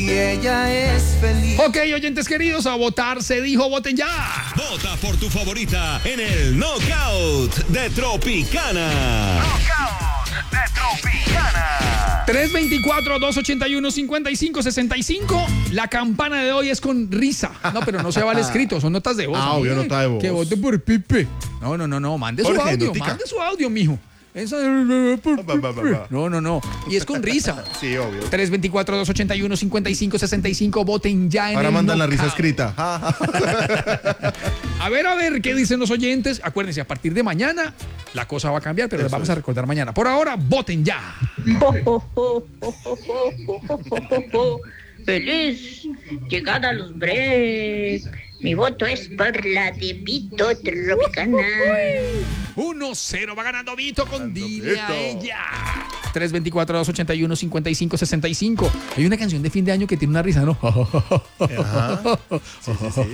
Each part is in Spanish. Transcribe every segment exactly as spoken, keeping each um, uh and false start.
y ella es feliz. Ok, oyentes queridos, a votar se dijo, voten ya. Vota por tu favorita en el Knockout de Tropicana. Knockout de Tropicana. tres veinticuatro, dos ochenta y uno, cincuenta y cinco sesenta y cinco. La campana de hoy es con risa. No, pero no se vale escrito, son notas de voz. Ah, obvio, nota de voz. Que vote por Pipe. No, no, no, no, mande su Jorge, audio, notica. mande su audio, mijo. Esa de- Va, va, va, va. No, no, no. Y es con risa. Sí, obvio. tres veinticuatro, dos ochenta y uno, cincuenta y cinco sesenta y cinco. Voten ya en Ahora el mandan la risa knockout. escrita. Ja, ja. A ver, a ver, ¿qué dicen los oyentes? Acuérdense, a partir de mañana la cosa va a cambiar, pero les Eso vamos es. a recordar mañana. Por ahora, voten ya. Feliz llegada a los break. Mi voto es por la de Vito Tropicana. uno cero va ganando Vito con Ganando Dile a Vito. ella. tres veinticuatro, dos ochenta y uno, cincuenta y cinco sesenta y cinco. Hay una canción de fin de año que tiene una risa, ¿no? Ajá. Sí, sí, sí.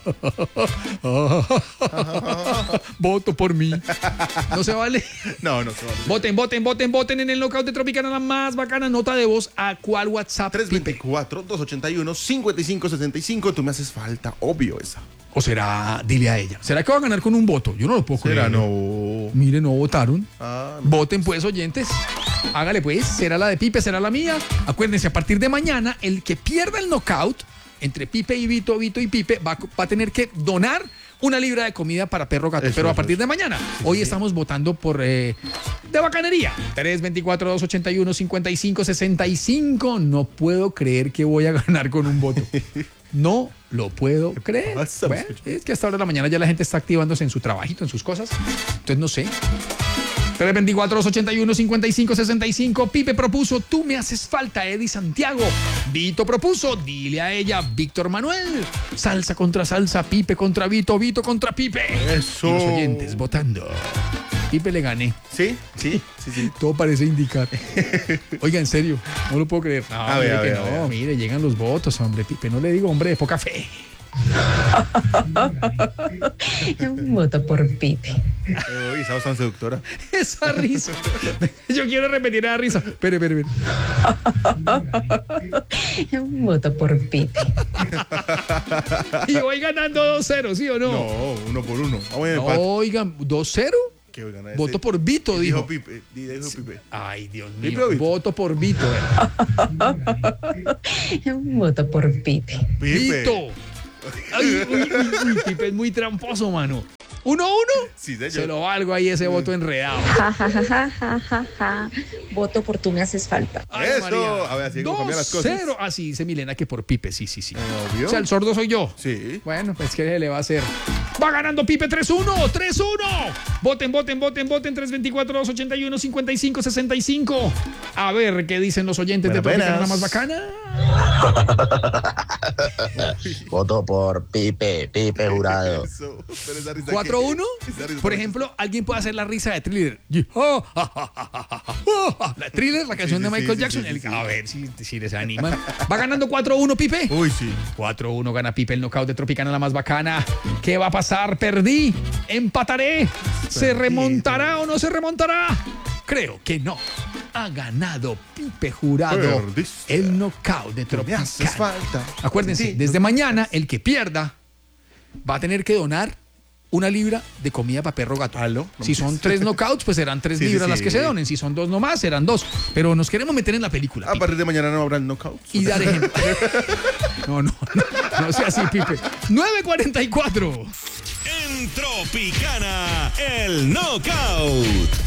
Voto por mí. No se vale. No, no se vale. Voten, voten, voten, voten en el knockout de Tropicana, la más bacana nota de voz. ¿A cuál WhatsApp? tres Pipe? veinticuatro, dos ochenta y uno, cincuenta y cinco sesenta y cinco. Tú me haces falta, obvio esa. ¿O será dile a ella? ¿Será que va a ganar con un voto? Yo no lo puedo creer. Será no. Mire, no votaron. Ah, no. Voten pues, oyentes. Hágale pues, será la de Pipe, será la mía. Acuérdense, a partir de mañana, el que pierda el knockout entre Pipe y Vito, Vito y Pipe, va, va a tener que donar una libra de comida para perro gato. Eso, pero a eso, partir eso. de mañana, hoy estamos votando por eh, de bacanería. tres veinticuatro, dos ochenta y uno, cincuenta y cinco sesenta y cinco. No puedo creer que voy a ganar con un voto. No lo puedo creer. pasa, Bueno, muchacho? es que hasta ahora de la mañana ya la gente está activándose en su trabajito, en sus cosas. Entonces no sé. tres veinticuatro, dos ochenta y uno, cincuenta y cinco sesenta y cinco. Pipe propuso Tú me haces falta, Eddie Santiago. Vito propuso Dile a ella, Víctor Manuel. Salsa contra salsa, Pipe contra Vito, Vito contra Pipe. Eso. Y los oyentes votando. Pipe le gané. Sí, sí, sí, sí. Todo parece indicar. Oiga, en serio, no lo puedo creer. No, A ver, mire a que ver, a no, ver. mire, llegan los votos, hombre. Pipe, no le digo hombre de poca fe. Voto por Pipe. Uy, esa voz tan seductora. Esa risa. Yo quiero repetir esa risa. Espere, espere, espere. Voto por Pipe. Y voy ganando dos cero, ¿sí o no? No, uno por uno. Vamos en No, empate. oigan, dos cero. ¿Qué voy a ganar? Voto Ese- por Vito, dijo. Dijo Pipe. Dijo Pipe. Ay, Dios ¿Pipe mío. o Vito? Voto por Vito. eh. Voto por Pipe. Pipe. Vito. Ay, uy, uy, uy, Pipe es muy tramposo, mano. ¿Uno a uno? Sí, señor. Se lo valgo ahí ese voto enredado. Ja, ja, ja, ja, ja, ja, ja. Voto por Tú me haces falta. Ay, Eso. María. A ver, así es como cambian las cosas. cero. Ah, sí, dice Milena que por Pipe, sí, sí, sí. Obvio. O sea, el sordo soy yo. Sí. Bueno, pues ¿qué le va a hacer? Va ganando Pipe tres uno, tres uno. Voten, voten, voten, voten. tres veinticuatro, dos ochenta y uno, cincuenta y cinco sesenta y cinco. A ver qué dicen los oyentes de Buenas, Tropicana, la más buenas. bacana. Voto por Pipe, Pipe jurado. Eso. Pero esa risa cuatro que- uno. esa risa Por tan- ejemplo, alguien puede hacer la risa de Thriller. La Thriller, la canción Sí, de sí, Michael sí, Jackson. sí, El- sí, A sí. ver si, si les animan. Va ganando cuatro uno, Pipe. Uy, sí. cuatro uno gana Pipe el knockout de Tropicana, la más bacana. ¿Qué va a pasar? Perdí. Empataré. ¿Se remontará o no se remontará? Creo que no. Ha ganado Pipe Jurado Perdiste. el knockout de Me haces Tropicana. falta. Acuérdense, Sí, desde no- mañana el que pierda va a tener que donar una libra de comida para perro gato. Aló, Si son tres knockouts, pues serán tres Sí, sí, libras las sí. que se donen. Si son dos nomás, serán dos. Pero nos queremos meter en la película. A Pipe, partir de mañana no habrá knockout. y dar ejemplo. No, no, no, no sea así, Pipe. nueve cuarenta y cuatro. En Tropicana, el Knockout.